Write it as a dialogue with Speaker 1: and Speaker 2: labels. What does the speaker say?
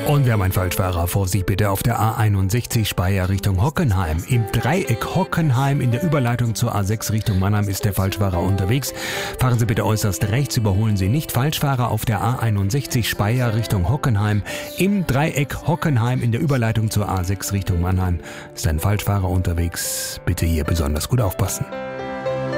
Speaker 1: Und wir haben einen Falschfahrer. Vorsicht bitte auf der A61 Speyer Richtung Hockenheim. Im Dreieck Hockenheim in der Überleitung zur A6 Richtung Mannheim ist der Falschfahrer unterwegs. Fahren Sie bitte äußerst rechts, überholen Sie nicht. Falschfahrer auf der A61 Speyer Richtung Hockenheim. Im Dreieck Hockenheim in der Überleitung zur A6 Richtung Mannheim ist ein Falschfahrer unterwegs. Bitte hier besonders gut aufpassen.